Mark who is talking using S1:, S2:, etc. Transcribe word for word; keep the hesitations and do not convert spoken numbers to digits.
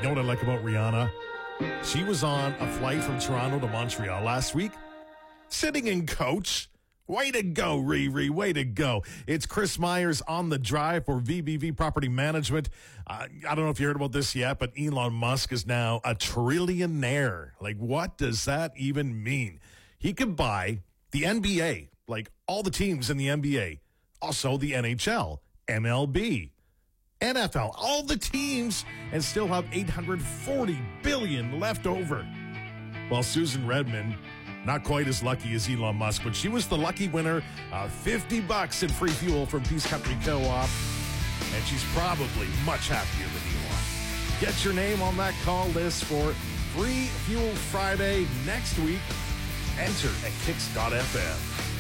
S1: know what I like about Rihanna? She was on a flight from Toronto to Montreal last week, sitting in coach. Way to go, Riri. Way to go. It's Chris Myers on the drive for V B V Property Management. Uh, I don't know if you heard about this yet, but Elon Musk is now a trillionaire. Like, what does that even mean? He could buy the N B A, like all the teams in the N B A, also the N H L, M L B, N F L, all the teams, and still have eight hundred forty billion dollars left over. Well, Susan Redmond, not quite as lucky as Elon Musk, but she was the lucky winner of fifty bucks in free fuel from Peace Country Co-op, and she's probably much happier than Elon. Get your name on that call list for Free Fuel Friday next week. Enter at kicks dot f m.